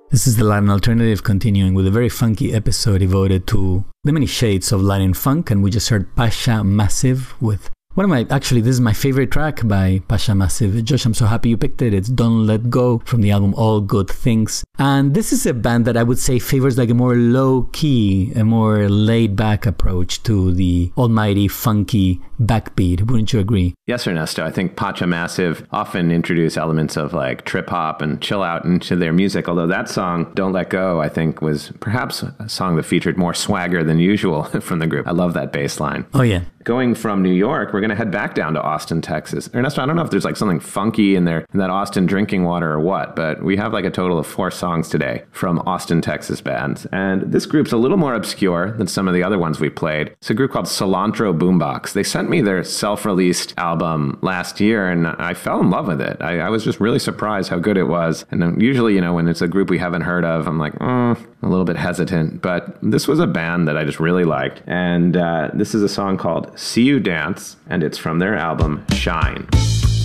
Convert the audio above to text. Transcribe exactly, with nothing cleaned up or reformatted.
This is the Latin Alternative, continuing with a very funky episode devoted to the many shades of Latin funk, and we just heard Pasha Massive with one of my, actually this is my favorite track by Pasha Massive. Josh, I'm so happy you picked it. It's Don't Let Go from the album All Good Things. And this is a band that I would say favors like a more low-key, a more laid-back approach to the almighty funky backbeat. Wouldn't you agree? Yes, Ernesto. I think Pacha Massive often introduce elements of like trip-hop and chill-out into their music, although that song, Don't Let Go, I think was perhaps a song that featured more swagger than usual from the group. I love that bass line. Oh, yeah. Going from New York, we're going to head back down to Austin, Texas. Ernesto, I don't know if there's like something funky in there in that Austin drinking water or what, but we have like a total of four songs today from Austin, Texas bands. And this group's a little more obscure than some of the other ones we played. It's a group called Cilantro Boombox. They sent me their self-released album last year, and I fell in love with it. I, I was just really surprised how good it was. And usually, you know, when it's a group we haven't heard of, I'm like, mm, a little bit hesitant. But this was a band that I just really liked. And uh, this is a song called See You Dance, and it's from their album Shine.